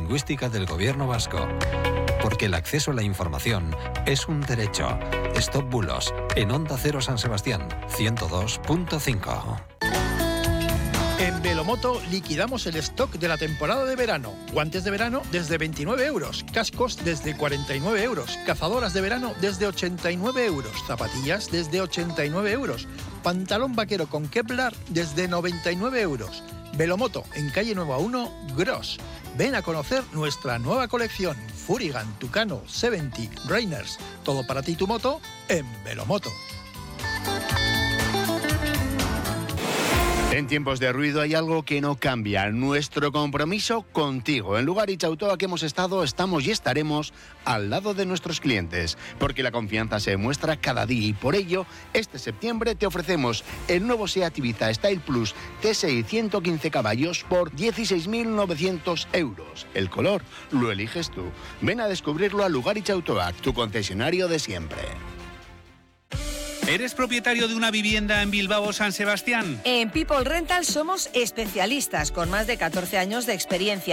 lingüística del Gobierno vasco. Porque el acceso a la información es un derecho. Stop bulos, en Onda Cero San Sebastián, 102.5. En Velomoto liquidamos el stock de la temporada de verano. Guantes de verano desde 29 euros, cascos desde 49 euros, cazadoras de verano desde 89 euros, zapatillas desde 89 euros, pantalón vaquero con Kevlar desde 99 euros. Velomoto, en calle Nueva 1, Gros. Ven a conocer nuestra nueva colección, Furigan, Tucano, 70, Rainers. Todo para ti y tu moto en Velomoto. En tiempos de ruido hay algo que no cambia, nuestro compromiso contigo. En Lugaritz Autoa que hemos estado, estamos y estaremos al lado de nuestros clientes, porque la confianza se demuestra cada día y por ello, este septiembre te ofrecemos el nuevo SEAT Ibiza Style Plus TSI 115 caballos por 16.900 euros. El color lo eliges tú. Ven a descubrirlo a Lugaritz Autoa, tu concesionario de siempre. ¿Eres propietario de una vivienda en Bilbao o San Sebastián? En People Rental somos especialistas con más de 14 años de experiencia.